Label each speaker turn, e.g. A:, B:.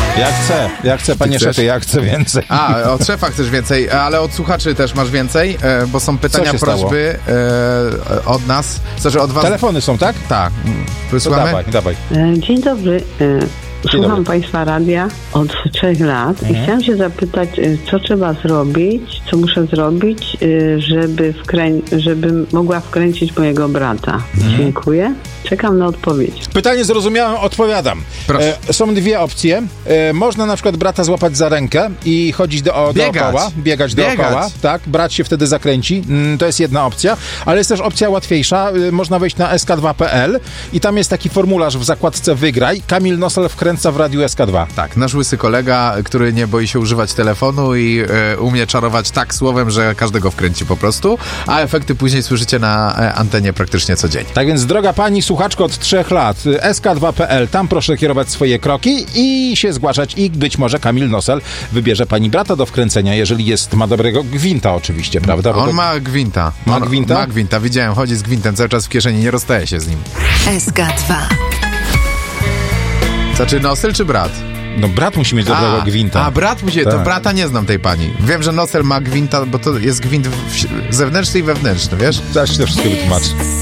A: Ja chcę, panie szefie, ja chcę więcej.
B: Od szefa chcesz więcej, ale od słuchaczy też masz więcej, bo są pytania, prośby od nas. Od was.
A: Telefony są, tak?
B: Tak. Wysłuchamy?
A: Dawaj.
C: Dzień dobry. Słucham Państwa radia od 3 lat i chciałam się zapytać, co trzeba zrobić, co muszę zrobić, żebym mogła wkręcić mojego brata. Dziękuję. Czekam na odpowiedź.
A: Pytanie zrozumiałem, odpowiadam. Są dwie opcje. Można na przykład brata złapać za rękę i chodzić dookoła, biegać dookoła. Tak, brat się wtedy zakręci. To jest jedna opcja, ale jest też opcja łatwiejsza. Można wejść na sk2.pl i tam jest taki formularz w zakładce Wygraj. Kamil Nosel wkręca w radiu SK2.
B: Tak, nasz łysy kolega, który nie boi się używać telefonu i umie czarować tak słowem, że każdego wkręci po prostu, a efekty później słyszycie na antenie praktycznie codziennie.
A: Tak więc, droga pani słuchaczko od 3 lat, sk2.pl, tam proszę kierować swoje kroki i się zgłaszać i być może Kamil Nosel wybierze pani brata do wkręcenia, jeżeli ma dobrego gwinta oczywiście, prawda?
B: On ma gwinta.
A: Ma gwinta?
B: Ma gwinta, widziałem, chodzi z gwintem cały czas w kieszeni, nie rozstaje się z nim.
D: SK2.
B: Znaczy Nosel czy brat?
A: No brat musi mieć dobrego gwinta.
B: Brat musi, tak. To brata nie znam tej pani. Wiem, że Nosel ma gwinta, bo to jest gwint zewnętrzny i wewnętrzny, wiesz?
A: Zaraz ci to wszystko wytłumaczę.